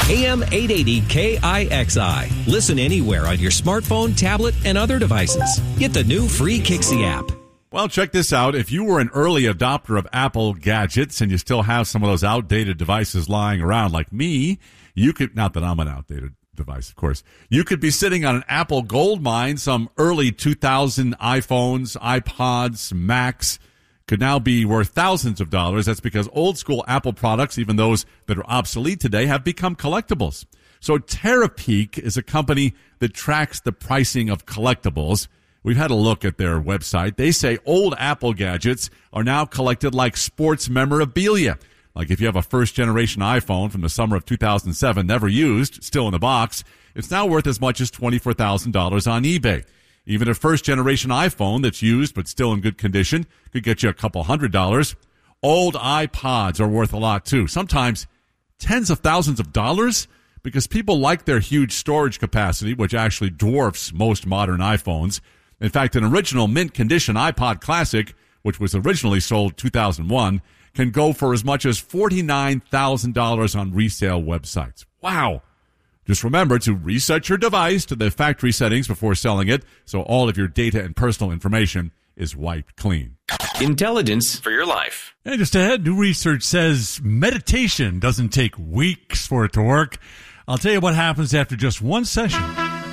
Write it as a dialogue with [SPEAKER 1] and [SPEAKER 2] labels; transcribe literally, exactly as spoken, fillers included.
[SPEAKER 1] A M eight eighty K I X I. Listen anywhere on your smartphone, tablet, and other devices. Get the new free Kixie app.
[SPEAKER 2] Well, check this out. If you were an early adopter of Apple gadgets and you still have some of those outdated devices lying around like me, you could, not that I'm an outdated device, of course, you could be sitting on an Apple gold mine. Some early two thousand iPhones, iPods, Macs could now be worth thousands of dollars. That's because old school Apple products, even those that are obsolete today, have become collectibles. So Terapeak is a company that tracks the pricing of collectibles. We've had a look at their website. They say old Apple gadgets are now collected like sports memorabilia. Like if you have a first-generation iPhone from the summer of two thousand seven, never used, still in the box, it's now worth as much as twenty-four thousand dollars on eBay. Even a first-generation iPhone that's used but still in good condition could get you a couple hundred dollars. Old iPods are worth a lot, too. Sometimes tens of thousands of dollars because people like their huge storage capacity, which actually dwarfs most modern iPhones. In fact, an original mint condition iPod Classic, which was originally sold two thousand one, can go for as much as forty-nine thousand dollars on resale websites. Wow. Just remember to reset your device to the factory settings before selling it so all of your data and personal information is wiped clean.
[SPEAKER 1] Intelligence for your life.
[SPEAKER 3] And just ahead, new research says meditation doesn't take weeks for it to work. I'll tell you what happens after just one session.